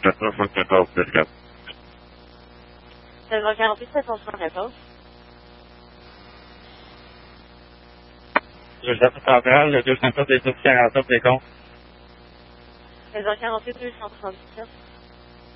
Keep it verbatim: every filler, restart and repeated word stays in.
quatre-vingt-quatorze, c'est quatre. seize quarante-huit, sept cent soixante-quatorze. Je vous appelle central, le deux cent sept, les deux cent quarante-neuf, des comptes. seize quarante-huit, deux cent trente-sept.